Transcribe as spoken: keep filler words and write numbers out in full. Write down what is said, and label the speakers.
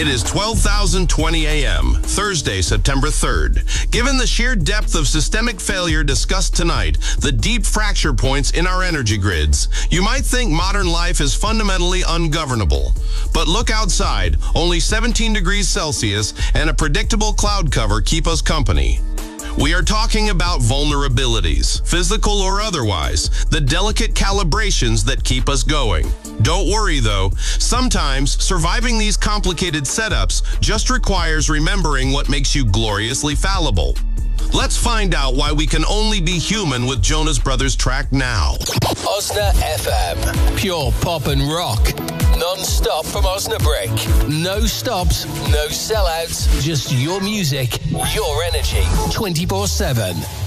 Speaker 1: It is twelve thousand twenty a m, Thursday, September third. Given the sheer depth of systemic failure discussed tonight, the deep fracture points in our energy grids, you might think modern life is fundamentally ungovernable. But look outside. Only seventeen degrees Celsius and a predictable cloud cover keep us company. We are talking about vulnerabilities, physical or otherwise, the delicate calibrations that keep us going. Don't worry though, sometimes surviving these complicated setups just requires remembering what makes you gloriously fallible. Let's find out why we can only be human with Jonas Brothers track now.
Speaker 2: Osna F M, pure pop and rock. Non-stop from Osnabrück. No stops, no sellouts, just your music, your energy, twenty-four seven.